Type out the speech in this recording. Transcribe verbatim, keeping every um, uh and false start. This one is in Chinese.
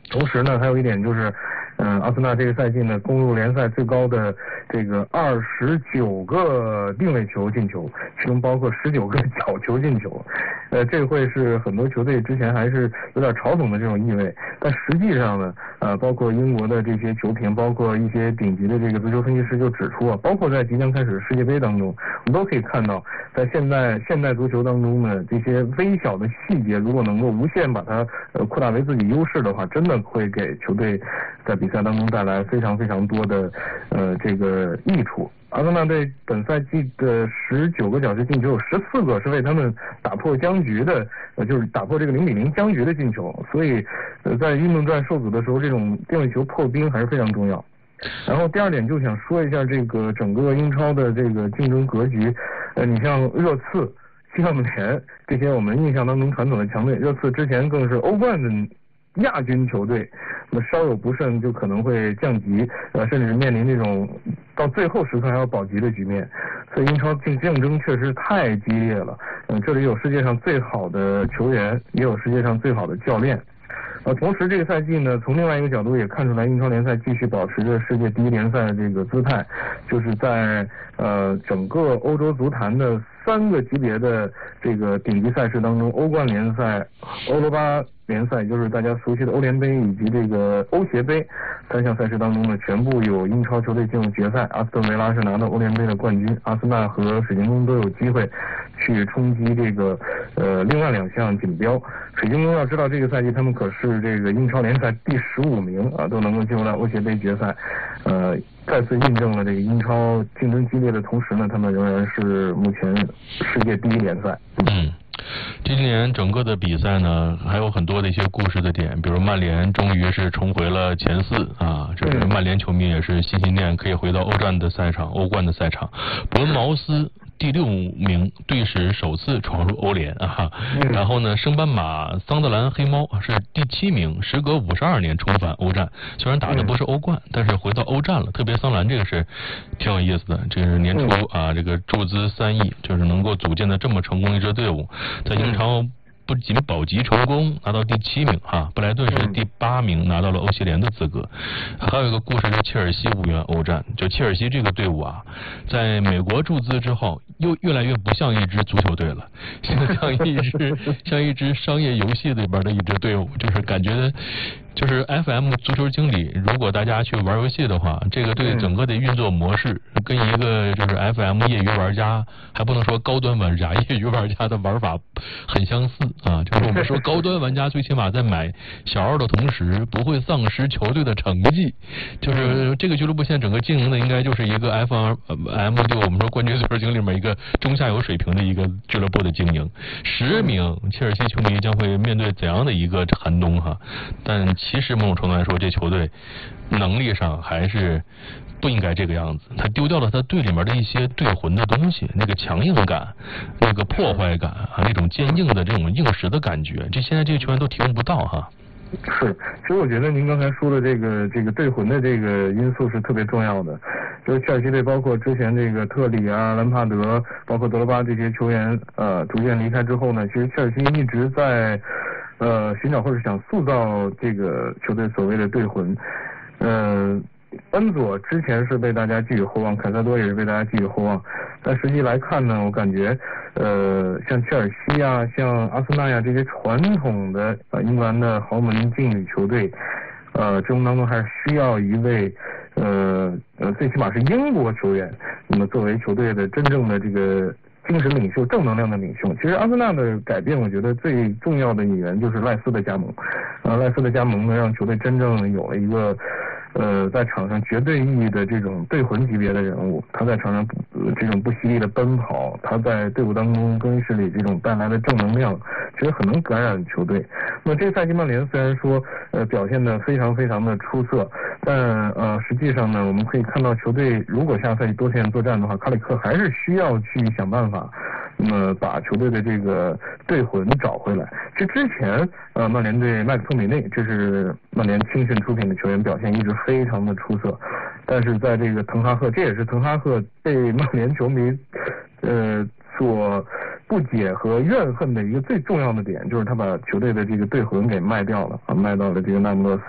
同时呢，还有一点就是，嗯、呃，阿森纳这个赛季呢攻入联赛最高的这个二十九个定位球进球，其中包括十九个角球进球，呃，这会是很多球队之前还是有点嘲讽的这种意味，但实际上呢，呃，包括英国的这些球评，包括一些顶级的这个足球分析师就指出啊，包括在即将开始的世界杯当中，我们都可以看到，在现代现代足球当中呢，这些微小的细节如果能够无限把它呃扩大为自己优势的话，真的会给球队在比赛当中带来非常非常多的呃这个益处。阿森纳队本赛季的十九个角球进球，有十四个是为他们打破僵局的，呃，就是打破这个零比零僵局的进球。所以，呃，在运动战受阻的时候，这种定位球破冰还是非常重要。然后第二点就想说一下这个整个英超的这个竞争格局，呃，你像热刺、西汉姆联这些我们印象当中传统的强队，热刺之前更是欧冠的亚军球队，那么稍有不慎就可能会降级，呃，甚至面临这种到最后时刻还要保级的局面。所以英超竞竞争确实太激烈了。嗯、呃，这里有世界上最好的球员，也有世界上最好的教练。呃，同时这个赛季呢，从另外一个角度也看出来，英超联赛继续保持着世界第一联赛的这个姿态，就是在呃整个欧洲足坛的三个级别的这个顶级赛事当中，欧冠联赛、欧罗巴联赛，就是大家熟悉的欧联杯以及这个欧协杯三项赛事当中呢，全部有英超球队进入决赛。阿斯顿维拉是拿到欧联杯的冠军，阿森纳和水晶宫都有机会去冲击这个呃另外两项锦标。水晶宫要知道，这个赛季他们可是这个英超联赛第十五名啊，都能够进入到欧协杯决赛，呃，再次印证了这个英超竞争激烈的同时呢，他们仍然是目前世界第一联赛。 嗯。今年整个的比赛呢，还有很多的一些故事的点，比如曼联终于是重回了前四啊，这个曼联球迷也是心心念可以回到欧战的赛场、欧冠的赛场。伯恩茅斯第六名队史首次闯入欧联啊，然后呢，升班马桑德兰黑猫是第七名，时隔五十二年重返欧战，虽然打的不是欧冠，但是回到欧战了。特别桑兰这个是挺有意思的，这是年初啊，这个注资三亿，就是能够组建的这么成功一支队伍，在英超不仅保级成功，拿到第七名哈，布莱顿是第八名，拿到了欧协联的资格。还有一个故事是切尔西无缘欧战，就切尔西这个队伍啊，在美国注资之后，又越来越不像一支足球队了，现在像一支像一支商业游戏里边的一支队伍，就是感觉就是 F M 足球经理，如果大家去玩游戏的话，这个队整个的运作模式跟一个就是 F M 业余玩家，还不能说高端玩家，业余玩家的玩法很相似啊。就是我们说高端玩家最起码在买小二的同时，不会丧失球队的成绩。就是这个俱乐部现在整个经营的应该就是一个 F M 就我们说冠军足球经理里面一个中下游水平的一个俱乐部的经营。十名切尔西球迷将会面对怎样的一个寒冬哈？但其实某种程度来说，这球队能力上还是不应该这个样子。他丢掉了他队里面的一些队魂的东西，那个强硬感、那个破坏感啊，那种坚硬的这种硬实的感觉，这现在这些球员都提供不到哈。 是，其实我觉得您刚才说的这个这个队魂的这个因素是特别重要的。就是切尔西队包括之前这个特里啊、兰帕德，包括德罗巴这些球员呃逐渐离开之后呢，其实切尔西一直在呃寻找或者想塑造这个球队所谓的队魂。呃，恩佐之前是被大家寄予厚望，凯塞多也是被大家寄予厚望，但实际来看呢，我感觉呃像切尔西啊、像阿森纳呀这些传统的呃英格兰的豪门劲旅球队，呃，阵容当中还是需要一位呃呃最起码是英国球员，那么作为球队的真正的这个精神领袖、正能量的领袖。其实阿森纳的改变，我觉得最重要的引援就是赖斯的加盟，呃，赖斯的加盟呢，让球队真正有了一个呃，在场上绝对意义的这种队魂级别的人物。他在场上、呃、这种不惜力的奔跑，他在队伍当中更衣室里这种带来的正能量，其实很能感染球队。那么这个赛季曼联虽然说呃表现得非常非常的出色，但呃实际上呢，我们可以看到球队如果下赛季多线作战的话，卡里克还是需要去想办法，那么把球队的这个队魂找回来。这之前呃曼联队麦克托米内，这是曼联青训出品的球员，表现一直非常的出色，但是在这个滕哈赫，这也是滕哈赫被曼联球迷呃所不解和怨恨的一个最重要的点，就是他把球队的这个队魂给卖掉了啊，卖到了这个那不勒斯。